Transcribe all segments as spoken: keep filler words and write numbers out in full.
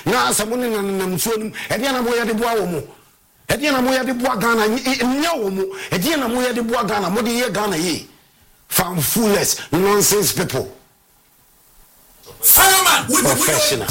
na samone na nam suonum e dia na moya de boa wo mu e dia na moya de boa Ghana nya wo mu e dia na moya de boa Ghana mo de ye Ghana ye foolish nonsense people. Fireman with professional.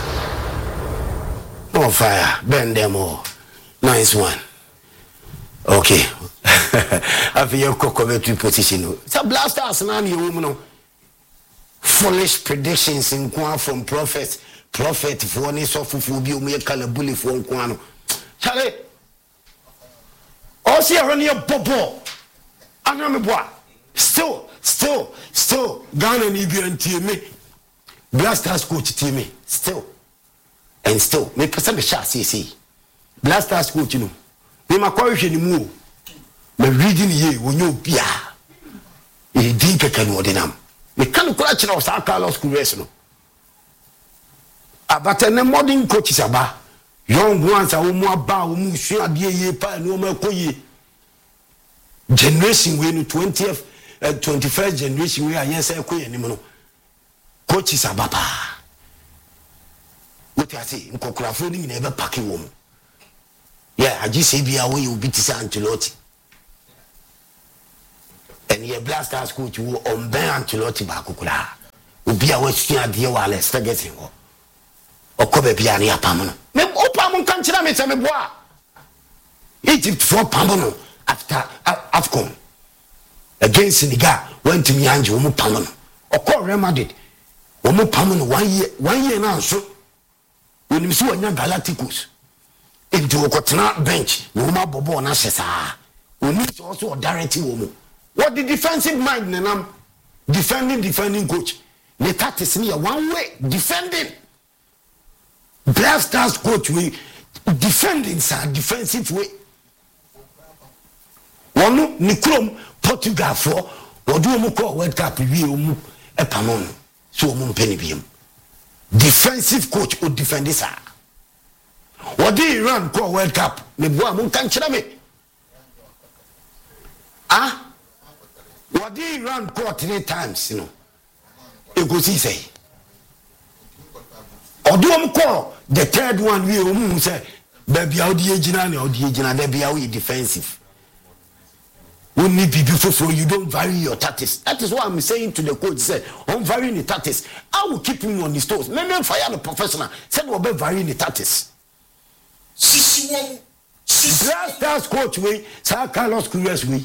Oh fire, bend them all. Nice one. Okay. I feel you position. So blasters now you woman. Foolish predictions in Kwan from prophets. Prophet for any sofu bi o me kala bully for Kwan no. Chale. O see around your bobo. Aname boa. Still, still, still Ghana ni bi antie me. Blasters coach tie me. Still. And still me person be sha see see. Blasters coach no. Me makwa hwe ni mu. Me reading ye wonyo bia. E din keke no odinam. Me kan kura kira o sa Carlos Cruz no. Abata ne modern coaches aba. Young ones a wo mu aba wo mu hwe ade ye pa no ma koyi. Generation we no twentieth uh, twenty-first generation we ayen say koyi anim no. Coaches aba pa. What I say nkokurafo ni na ebe paki wo mu. Yeah, I just say bia we obi ti say Ancelotti. And ye Blasters coach who on Ben Ancelotti ba kokura. Obi a we sua de wa Alex Ferguson ho. Okobe bia na apam no. Me opam nkan kira me se me boa. Egypt for pam no after AFCON against Senegal went to Mianje wo mu pam no. Okọ Real Madrid wo mu pam no one year one year na so. Onim si wanya Galacticos. Into okotena bench wo ma bobo na hyesa. Onim so also directing wo mu. What the defensive mind nenam defending defending coach. The tactics near one way defending. Blasters coach we defending sir defensive way. One Nikrom Portugal for what do you call World Cup review a pamon so mum penny beam. Defensive coach would defend this. What do you run call World Cup? Me boy mun kan chira me. Ah? What do you run call three times, you know? You go see say. Or do you call the third one we um say baby how the ejina or the ejina there be how defensive. When need be before you don't vary your tactics. That is what I'm saying to the coach. Say, I'm varying the tactics. I will keep him on his toes. Maybe fire the professional. Said we'll be varying the tactics. Blasters coach way, Sir Carlos Cruz way.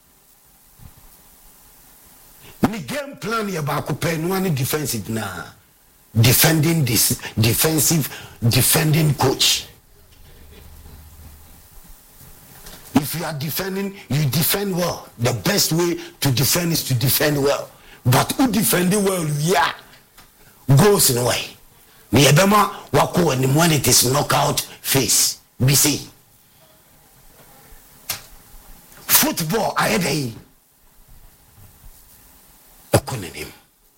The game plan here about comparing one defensive now. Defending this defensive defending coach. If you are defending, you defend well. The best way to defend is to defend well. But who defending well, yeah, goes in a way. The Ebema wako and when it is knockout phase. B C. Football, I had a him.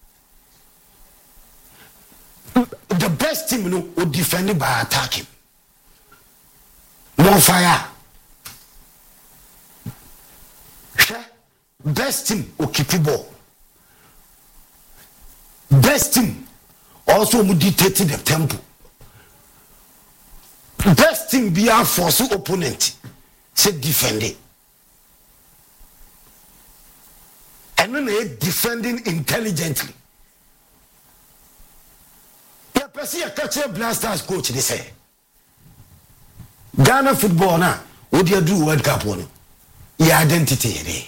The best team you know, would defend it by attacking. More fire. Best team will keep the ball. Best team also will dictate the tempo. Best team be our force opponent. Say defend it. And then they defending intelligently. Yeah, person a catcher Blasters coach they say. Ghana football now, what do you do World Cup one? Your identity.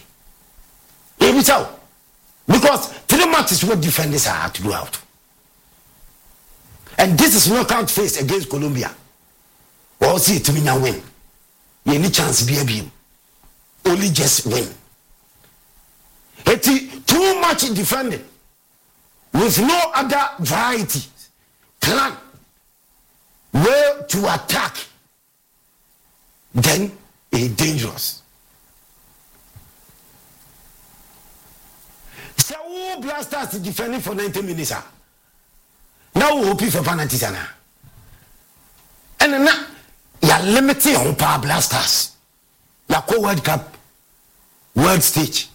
Because three matches what defenders are to go out. And this is knockout phase against Colombia. Or see it to me now win. You any chance be a beam. Only just win. It's too much in defending. With no other variety. Plan. Where to attack. Then it's dangerous. So who Blasters defending for ninety minutes? Now we hope for penalties. And now you are limiting on power Blasters. You are World Cup, World Stage.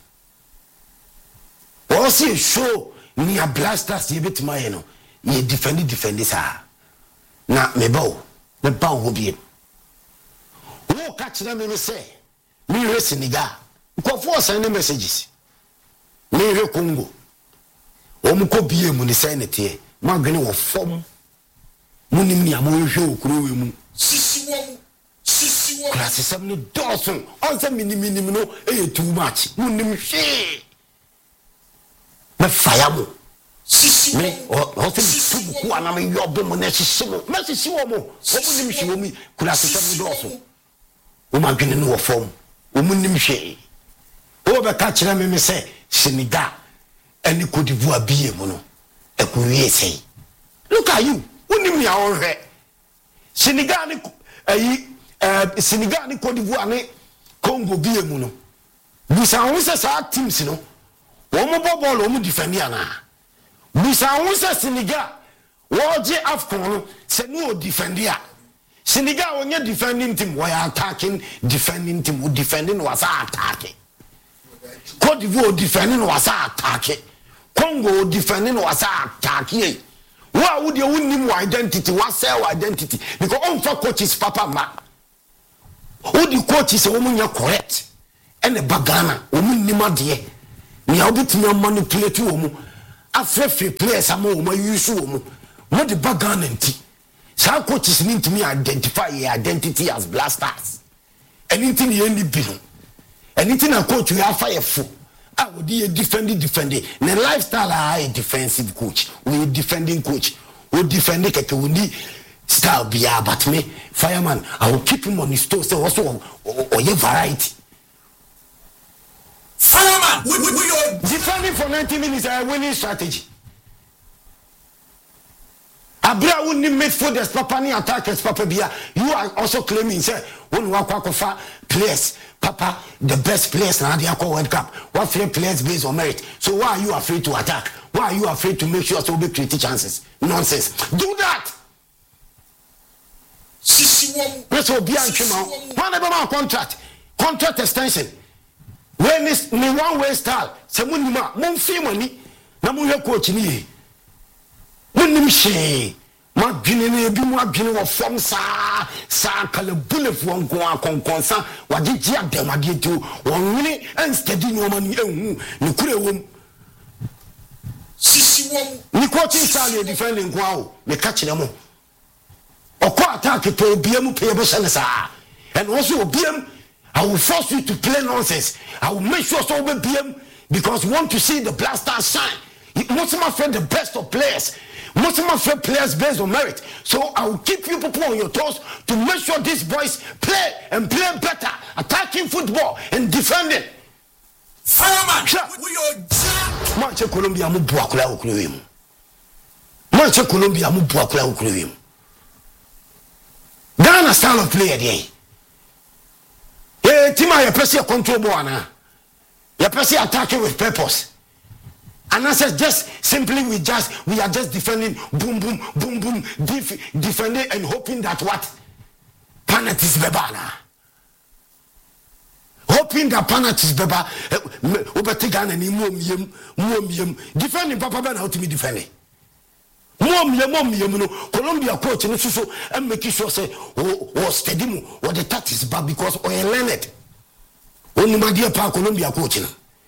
Also show near Blasters you bit my you know you defend defend this. na mebo me ba wo biem wo ka kire me me say me re Senegal nkofo send messages me re Congo o mu ko biem ni say ne tie ma gene wo fom munim ni amo hwe okuro we mu sisi wo sisi wo class sem no dosun on say minim minim no e too much munim hwe me fire mo sisi me o se tu ku ana me yob mo na sisi mo me sisi wo mo o munim hwe mi class sem no dosun o ma gene no wo fom o munim hwe o be ka kire me me say Senegal eni Côte d'Ivoire biye mo no e ku wie sei look at you unim ya onhwe Senegal ni ayi eh Senegal ni Côte d'Ivoire ni Congo biye mu no busa won se sa teams no wo mo ball wo mo defend ana busa won se Senegal wo je AFCON no se no defend ya Senegal won ye defending team we attacking defending team wo defending was attacking Côte d'Ivoire defending was attacking Congo defending was attacking Wa would you win identity, what sell identity? Because on for coaches papa ma. Who the coaches a woman you're correct. And the bagana, woman nima dear. Me I'll be to your manipulate you. After free players, I'm more use you. What the bagana empty. Some coaches need to me identify your identity as blasters. Anything you only be. Anything a coach you have fire for. I would be a defending defending. The lifestyle I a defensive coach. We defending coach. We defending ke we need style be but me fireman. I will keep him on his toes. So also or your variety. Fireman, we we we are defending for ninety minutes. A winning strategy. Abra won ni midfielders papa ni attackers papa bia. You are also claiming say when wa kwa players. Papa, the best players now they are called World Cup. What three players based on merit? So why are you afraid to attack? Why are you afraid to make sure so be create chances? Nonsense. Do that. Let's go beyond Chimo. One about contract, contract extension. When is me one way style? Someone ma, mon fee money. Na mo ye coach ni. Mon nim she. Ma gine ne bi mo agine wo fom sa sa kale bullet won ko akonkonsa wade ji adem wade tu won wini en steady no man ehu ne kure wom sisi wom ni coaching style defending kwa o me ka kire mo okọ attack to obiam pay be sene sa and also obiam I will force you to play nonsense. I will make sure so obiam because you want to see the blaster shine. Most of my friends the best of players. Most of my favorite players based on merit. So I will keep you people on your toes to make sure these boys play and play better, attacking football and defending. Fireman, we are Manche Colombia mu buakula okulim. Manche Colombia mu buakula okulim. Ghana style of play there. Eh, Tima ya press control ball na. Ya press attacking with purpose. And I said, just simply we just we are just defending, boom, boom, boom, boom, def, defending and hoping that what penalties bebana. Hoping that penalties beba Ubetigana ni mum yem, mum yem, defending Papa Ben how to be defending. Mum yem, mum yem, no Colombia coach and so and make sure say, oh, oh, steady mo, or the tactics back because or you learn it. Only my dear Pa Colombia coaching.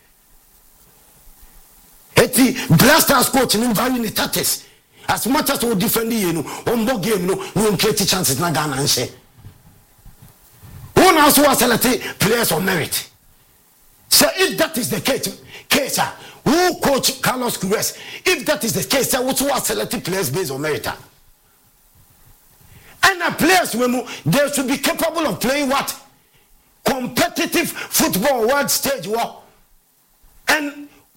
Eti blasters coach in value the tactics as much as we defend you know on more game no we create chances na Ghana and say one also was selected players on merit. So if that is the case case who coach Carlos Queiroz, if that is the case what was selected players based on merit and the players they should be capable of playing what competitive football world stage war and